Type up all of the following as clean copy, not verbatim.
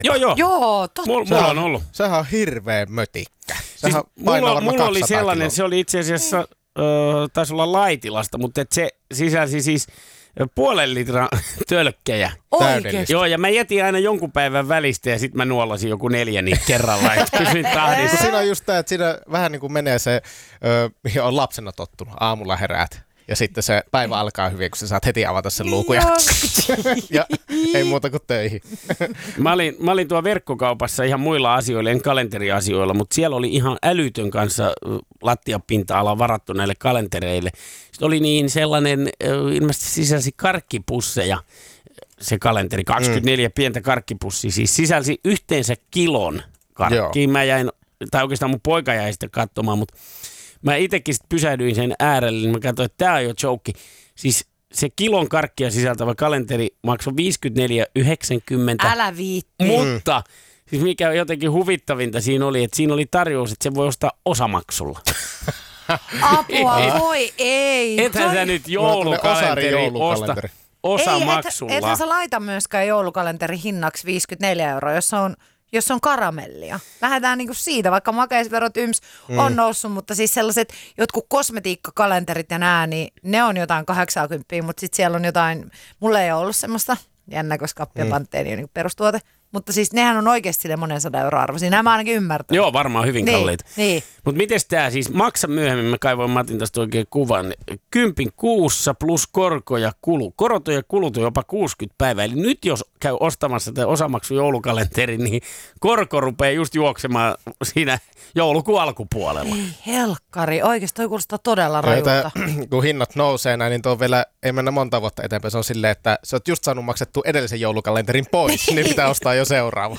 Joo. Joo, totta. Mulla on ollut. Sehän on hirveä mötikkä. Siis mulla oli sellainen, kiloa. se oli itse asiassa, taisi olla Laitilasta, mutta se sisälsi siis 0,5 litraa tölkkejä. Oikeesti? Joo, ja mä jätin aina jonkun päivän välistä ja sit mä nuolasin joku 4 niitä kerralla, että pysyin tahdissa. Siinä on just tää, että siinä vähän niin kuin menee se, mihin on lapsena tottunut. Aamulla heräät ja sitten se päivä alkaa hyvin, kun sä saat heti avata sen luukun ja ei muuta kuin töihin. Mä olin tuo verkkokaupassa ihan muilla asioilla, en kalenteriasioilla, mutta siellä oli ihan älytön kanssa lattiapinta-ala varattu näille kalentereille. Sitten oli niin sellainen, ilmeisesti sisälsi karkkipusseja, se kalenteri, 24 pientä karkkipussia, siis sisälsi yhteensä kilon karkkiin. Mä jäin, tai oikeastaan mun poika jäi sitten katsomaan, mutta mä itsekin sitten pysähdyin sen äärelle, niin mä katsoin, että tää on jo joke. Siis se kilon karkkia sisältävä kalenteri maksoi 54,90. Älä viitti. Mutta siis mikä jotenkin huvittavinta siinä oli, että siinä oli tarjous, että se voi ostaa osamaksulla. Apua, voi ei. Ethän sä nyt joulukalenteri osta osamaksulla. Ethän sä laita myöskään joulukalenteri hinnaksi 54 €, jos on karamellia. Lähdetään niinku siitä, vaikka makeisverot on noussut, mutta siis sellaiset jotkut kosmetiikkakalenterit ja nää, niin ne on jotain 80, mutta sitten siellä on jotain, mulla ei ole ollut semmoista, jännä, koska Pantteeni on niinku perustuote, mutta siis nehän on oikeasti sille monen 100 € arvoisia, nämä ainakin ymmärtävät. Joo, varmaan hyvin kalliita. Niin. Mutta mites tää siis, maksa myöhemmin, mä kaivoin Matin tästä oikein kuvan, 10 kuussa plus korko ja kulu. Korot ja kulut on jopa 60 päivää, eli nyt jos käy ostamassa tämä osamaksu joulukalenteri, niin korko rupeaa just juoksemaan siinä joulukuun alkupuolella. Ei helkkari, oikeasti toi kuulostaa todella rajulta. Kun hinnat nousee näin, niin tuo vielä ei mennä monta vuotta eteenpäin. Se on silleen, että sä oot just saanut maksettua edellisen joulukalenterin pois, niin pitää ostaa jo seuraava.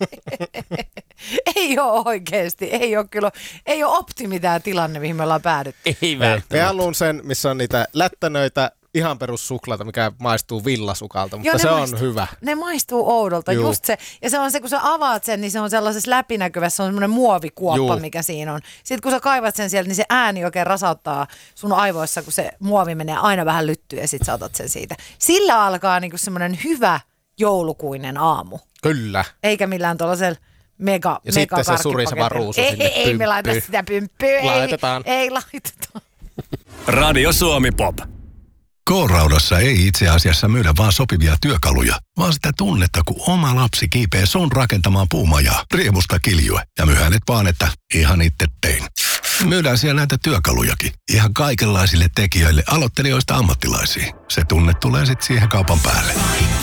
Ei ole oikeasti, ei ole optimi tämä tilanne, mihin me ollaan päädytty. Ei välttämättä. Me haluan sen, missä on niitä lättänöitä, ihan perussuklaata, mikä maistuu villasukalta, mutta se on hyvä. Ne maistuu oudolta, just se. Ja se on se, kun sä avaat sen, niin se on sellaisessa läpinäkyvässä, se on semmoinen muovikuoppa, mikä siinä on. Sitten kun sä kaivat sen sieltä, niin se ääni oikein rasauttaa sun aivoissa, kun se muovi menee aina vähän lyttyyn ja sit sä otat sen siitä. Sillä alkaa niinku semmoinen hyvä joulukuinen aamu. Kyllä. Eikä millään tuollaisella mega ja sitten se suriseva ruusu sinne ei me laita sitä pympyä. Laitetaan. Ei laiteta. Radio Suomi Pop. K-raudassa ei itse asiassa myydä vaan sopivia työkaluja, vaan sitä tunnetta, kun oma lapsi kiipee sun rakentamaan puumajaa, riemusta kiljue ja myhäilet vaan, että ihan itse tein. Myydään siellä näitä työkalujakin, ihan kaikenlaisille tekijöille, aloittelijoista ammattilaisiin. Se tunne tulee sitten siihen kaupan päälle.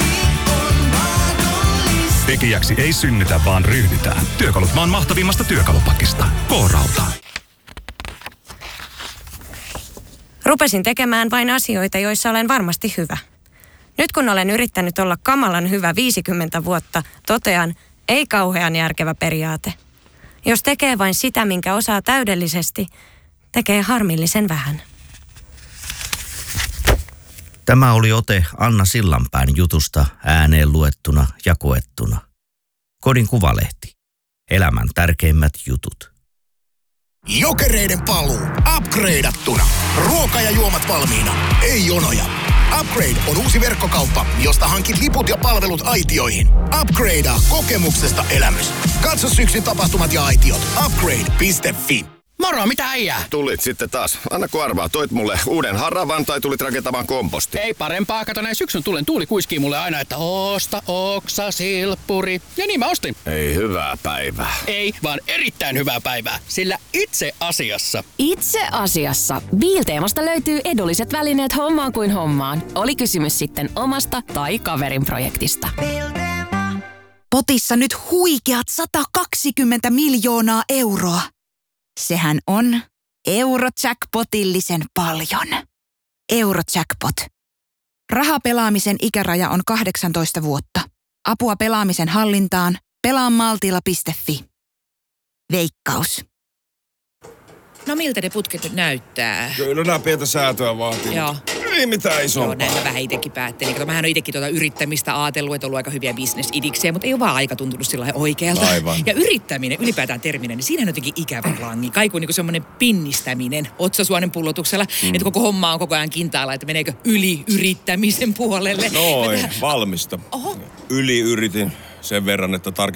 Tekijäksi ei synnytä, vaan ryhdytään. Työkalut maan mahtavimmasta työkalupakista. K-rauta. Rupesin tekemään vain asioita, joissa olen varmasti hyvä. Nyt kun olen yrittänyt olla kamalan hyvä 50 vuotta, totean, ei kauhean järkevä periaate. Jos tekee vain sitä, minkä osaa täydellisesti, tekee harmillisen vähän. Tämä oli ote Anna Sillanpään jutusta ääneen luettuna ja koettuna. Kodin Kuvalehti. Elämän tärkeimmät jutut. Jokereiden paluu. Upgradeattuna. Ruoka ja juomat valmiina. Ei jonoja. Upgrade on uusi verkkokauppa, josta hankit liput ja palvelut aitioihin. Upgradea kokemuksesta elämys. Katso syksyn tapahtumat ja aitiot. Upgrade.fi. Moro, mitä äijää? Tulit sitten taas. Anna arvaa, toit mulle uuden haravan tai tulit rakentamaan komposti? Ei parempaa, kato näin syksyn tuuli kuiskii mulle aina, että osta oksa silppuri. Ja niin mä ostin. Ei hyvää päivää. Ei, vaan erittäin hyvää päivää. Sillä itse asiassa Biilteemasta löytyy edulliset välineet hommaan kuin hommaan. Oli kysymys sitten omasta tai kaverin projektista. Potissa nyt huikeat 120 miljoonaa euroa. Sehän on Eurojackpotillisen paljon. Eurojackpot. Rahapelaamisen ikäraja on 18 vuotta. Apua pelaamisen hallintaan. Pelaamaltilla.fi. Veikkaus. No miltä ne putket näyttää? Kyllä nämä pientä säätöä vaatii. Joo. Ei mitään isompaa. Joo, näin mä vähän itsekin päättelin. Kato, mähän on itsekin yrittämistä ajatellut, että on ollut aika hyviä bisnesidiksejä, mutta ei ole vaan aika tuntunut sillä oikealta. Aivan. Ja yrittäminen, ylipäätään terminä, niin siinä on jotenkin ikävä langi. Kaiku on niin semmoinen pinnistäminen otsasuonen pullotuksella, että koko homma on koko ajan kintaalla, että meneekö yli-yrittämisen puolelle. Noin, valmista. Oho. Yli-yritin sen verran, että